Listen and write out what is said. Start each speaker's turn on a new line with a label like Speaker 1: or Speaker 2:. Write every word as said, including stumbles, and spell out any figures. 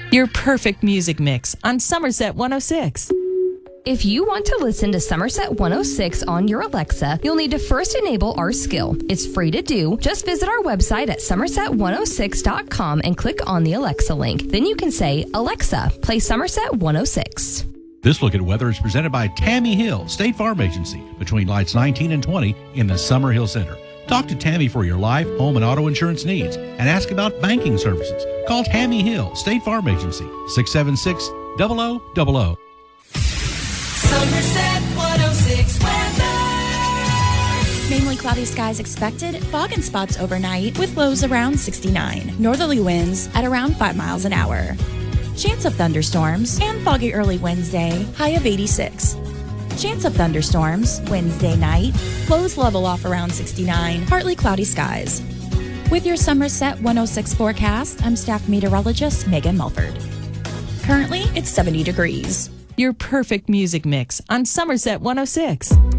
Speaker 1: Your perfect music mix on Somerset one oh six.
Speaker 2: If you want to listen to Somerset one oh six on your Alexa, you'll need to first enable our skill. It's free to do. Just visit our website at somerset one oh six dot com and click on the Alexa link. Then you can say, Alexa, play Somerset one oh six.
Speaker 3: This look at weather is presented by Tammy Hill, State Farm Agency, between lights nineteen and twenty in the Summerhill Center. Talk to Tammy for your life, home, and auto insurance needs and ask about banking services. Call Tammy Hill, State Farm Agency, six seven six, zero zero zero zero.
Speaker 4: Somerset one oh six weather.
Speaker 5: Mainly cloudy skies expected, fog and spots overnight with lows around sixty-nine. Northerly winds at around five miles an hour. Chance of thunderstorms and foggy early Wednesday, high of eighty-six. Chance of thunderstorms Wednesday night, lows level off around sixty-nine, partly cloudy skies. With your Somerset one oh six forecast, I'm staff meteorologist Megan Mulford. Currently, it's seventy degrees.
Speaker 1: Your perfect music mix on Somerset one oh six.